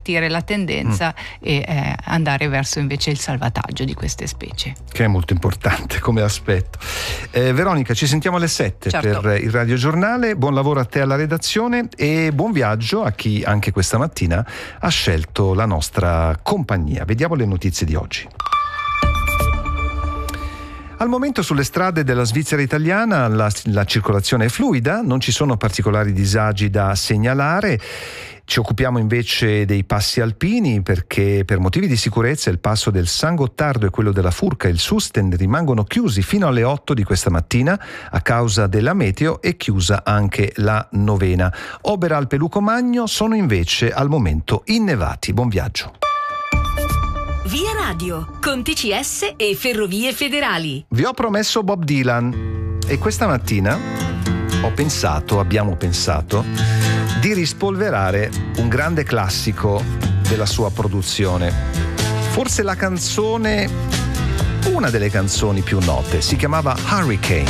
la tendenza e andare verso invece il salvataggio di queste specie, che è molto importante come aspetto. Veronica, ci sentiamo alle 7 per il radiogiornale. Buon lavoro a te alla redazione e buon viaggio a chi anche questa mattina ha scelto la nostra compagnia. Vediamo le notizie di oggi. Al momento sulle strade della Svizzera italiana la circolazione è fluida, non ci sono particolari disagi da segnalare. Ci occupiamo invece dei passi alpini perché per motivi di sicurezza il passo del San Gottardo e quello della Furca e il Susten rimangono chiusi fino alle 8 di questa mattina a causa della meteo e chiusa anche la novena. Oberalp e Lucomagno sono invece al momento innevati. Buon viaggio. Via Radio, con TCS e Ferrovie Federali. Vi ho promesso Bob Dylan e questa mattina abbiamo pensato di rispolverare un grande classico della sua produzione. Forse una delle canzoni più note, si chiamava Hurricane.